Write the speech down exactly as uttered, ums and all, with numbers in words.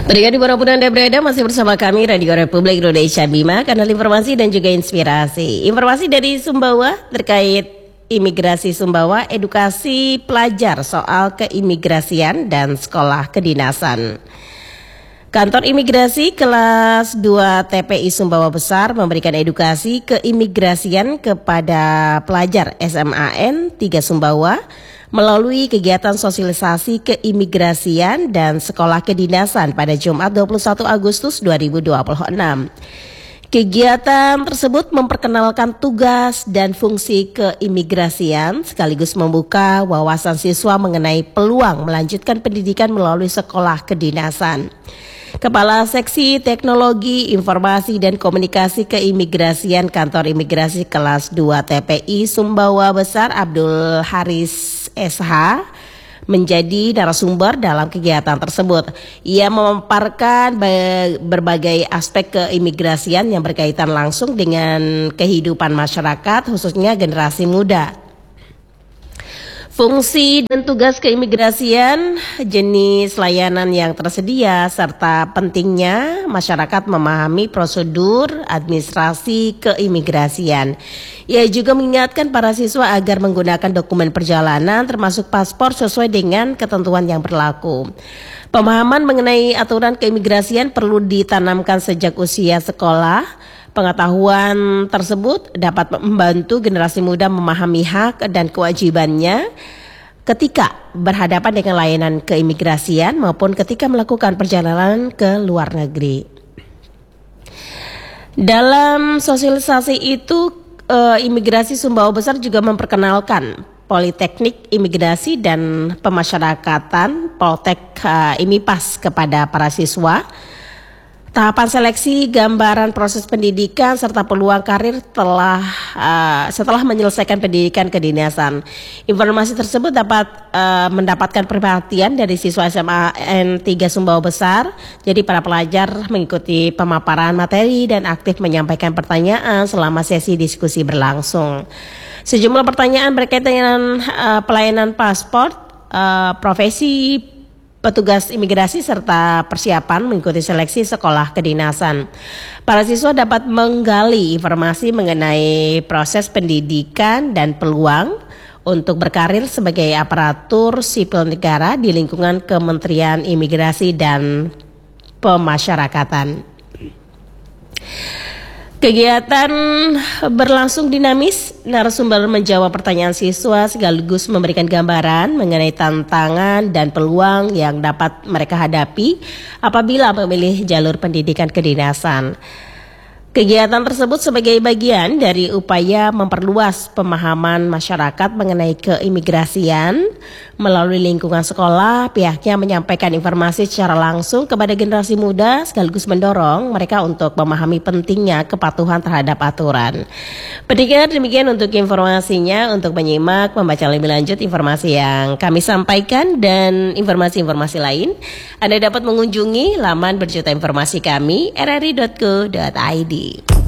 Berikan dimanapun Anda berada, masih bersama kami Radio Republik Indonesia Bima, kanal informasi dan juga inspirasi. Informasi dari Sumbawa terkait imigrasi Sumbawa, edukasi pelajar soal keimigrasian dan sekolah kedinasan. Kantor Imigrasi kelas dua T P I Sumbawa Besar memberikan edukasi keimigrasian kepada pelajar S M A N tiga Sumbawa melalui kegiatan sosialisasi keimigrasian dan sekolah kedinasan pada Jumat dua puluh satu Agustus dua ribu dua puluh enam. Kegiatan tersebut memperkenalkan tugas dan fungsi keimigrasian sekaligus membuka wawasan siswa mengenai peluang melanjutkan pendidikan melalui sekolah kedinasan. Kepala Seksi Teknologi Informasi dan Komunikasi Keimigrasian Kantor Imigrasi kelas dua T P I Sumbawa Besar Abdul Haris S H menjadi narasumber dalam kegiatan tersebut. Ia memaparkan berbagai aspek keimigrasian yang berkaitan langsung dengan kehidupan masyarakat, khususnya generasi muda. Fungsi dan tugas keimigrasian, jenis layanan yang tersedia, serta pentingnya masyarakat memahami prosedur administrasi keimigrasian. Ia juga mengingatkan para siswa agar menggunakan dokumen perjalanan termasuk paspor sesuai dengan ketentuan yang berlaku. Pemahaman mengenai aturan keimigrasian perlu ditanamkan sejak usia sekolah. Pengetahuan tersebut dapat membantu generasi muda memahami hak dan kewajibannya ketika berhadapan dengan layanan keimigrasian maupun ketika melakukan perjalanan ke luar negeri. Dalam sosialisasi itu, Imigrasi Sumbawa Besar juga memperkenalkan Politeknik Imigrasi dan Pemasyarakatan Poltek Imipas kepada para siswa. Tahapan seleksi, gambaran proses pendidikan serta peluang karir telah uh, setelah menyelesaikan pendidikan kedinasan. Informasi tersebut dapat uh, mendapatkan perhatian dari siswa S M A N tiga Sumbawa Besar. Jadi para pelajar mengikuti pemaparan materi dan aktif menyampaikan pertanyaan selama sesi diskusi berlangsung. Sejumlah pertanyaan berkaitan dengan uh, pelayanan paspor, uh, profesi petugas imigrasi serta persiapan mengikuti seleksi sekolah kedinasan. Para siswa dapat menggali informasi mengenai proses pendidikan dan peluang untuk berkarir sebagai aparatur sipil negara di lingkungan Kementerian Imigrasi dan Pemasyarakatan. Kegiatan berlangsung dinamis, narasumber menjawab pertanyaan siswa sekaligus memberikan gambaran mengenai tantangan dan peluang yang dapat mereka hadapi apabila memilih jalur pendidikan kedinasan. Kegiatan tersebut sebagai bagian dari upaya memperluas pemahaman masyarakat mengenai keimigrasian. Melalui lingkungan sekolah, pihaknya menyampaikan informasi secara langsung kepada generasi muda sekaligus mendorong mereka untuk memahami pentingnya kepatuhan terhadap aturan. Pendengar, demikian untuk informasinya. Untuk menyimak, membaca lebih lanjut informasi yang kami sampaikan dan informasi-informasi lain, Anda dapat mengunjungi laman berjuta informasi kami r r i dot co dot i d.